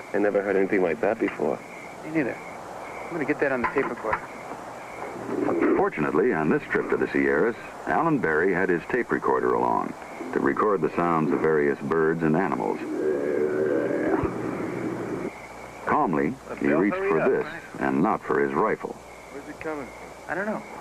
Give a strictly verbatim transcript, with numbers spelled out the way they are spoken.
I never heard anything like that before. Me neither. I'm going to get that on the tape recorder. Fortunately, on this trip to the Sierras, Alan Berry had his tape recorder along to record the sounds of various birds and animals. Calmly, he reached for this and not for his rifle. Where's it coming from? I don't know.